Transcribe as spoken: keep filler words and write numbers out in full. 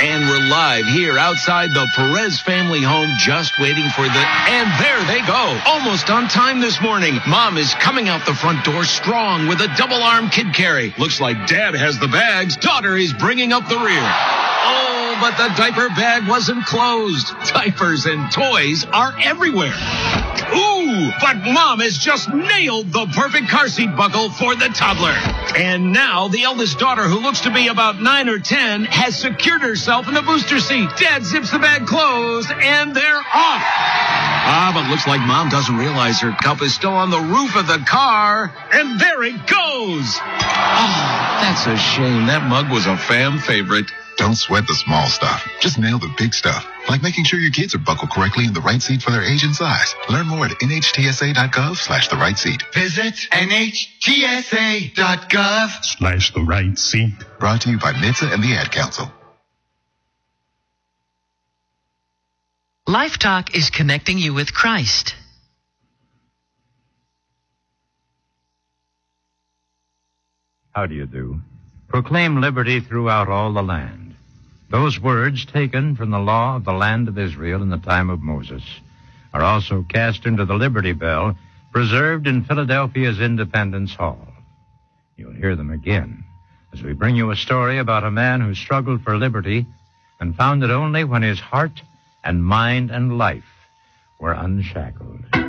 And we're live here outside the Perez family home, just waiting for the... And there they go. Almost on time this morning. Mom is coming out the front door strong with a double-arm kid carry. Looks like Dad has the bags. Daughter is bringing up the rear. Oh, but the diaper bag wasn't closed. Diapers and toys are everywhere. Ooh, but Mom has just nailed the perfect car seat buckle for the toddler. And now the eldest daughter, who looks to be about nine or ten, has secured herself in the booster seat. Dad zips the bag closed, and they're off. Ah, but looks like Mom doesn't realize her cup is still on the roof of the car. And there it goes. Oh, that's a shame. That mug was a fam favorite. Don't sweat the small stuff. Just nail the big stuff, like making sure your kids are buckled correctly in the right seat for their age and size. Learn more at nhtsa.gov slash the right seat. Visit nhtsa.gov slash the right seat. Brought to you by N H T S A and the Ad Council. Life Talk is connecting you with Christ. How do you do? Proclaim liberty throughout all the land. Those words, taken from the law of the land of Israel in the time of Moses, are also cast into the Liberty Bell, preserved in Philadelphia's Independence Hall. You'll hear them again as we bring you a story about a man who struggled for liberty and found it only when his heart and mind and life were unshackled.